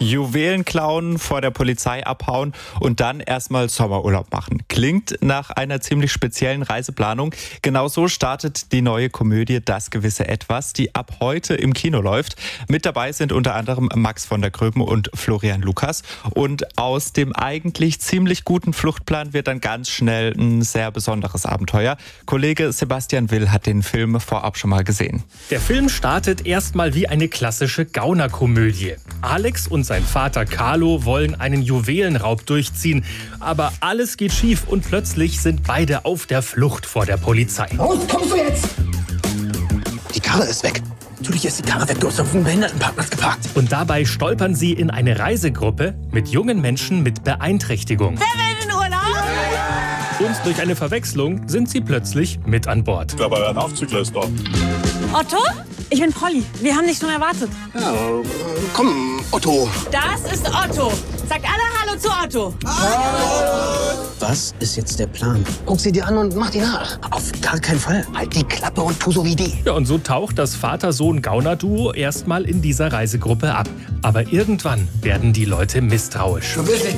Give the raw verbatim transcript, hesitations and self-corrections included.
Juwelen klauen, vor der Polizei abhauen und dann erstmal Sommerurlaub machen. Klingt nach einer ziemlich speziellen Reiseplanung. Genau so startet die neue Komödie Das gewisse Etwas, die ab heute im Kino läuft. Mit dabei sind unter anderem Max von der Gröben und Florian Lukas. Und aus dem eigentlich ziemlich guten Fluchtplan wird dann ganz schnell ein sehr besonderes Abenteuer. Kollege Sebastian Will hat den Film vorab schon mal gesehen. Der Film startet erstmal wie eine klassische Gaunerkomödie. Alex und sein Vater Carlo wollen einen Juwelenraub durchziehen. Aber alles geht schief und plötzlich sind beide auf der Flucht vor der Polizei. Raus, kommst du jetzt? Die Karre ist weg. Natürlich ist die Karre weg, du hast auf dem Behindertenparkplatz geparkt. Und dabei stolpern sie in eine Reisegruppe mit jungen Menschen mit Beeinträchtigung. Wer will in Urlaub? Und durch eine Verwechslung sind sie plötzlich mit an Bord. Ich glaube, ein Aufzügler ist da. Otto? Ich bin Polly. Wir haben dich schon erwartet. Ja, komm, Otto. Das ist Otto. Sagt alle Hallo zu Otto. Was ist jetzt der Plan? Guck sie dir an und mach die nach. Auf gar keinen Fall. Halt die Klappe und tu so wie die. Ja, und so taucht das Vater-Sohn-Gauner-Duo erstmal in dieser Reisegruppe ab. Aber irgendwann werden die Leute misstrauisch. Du willst nicht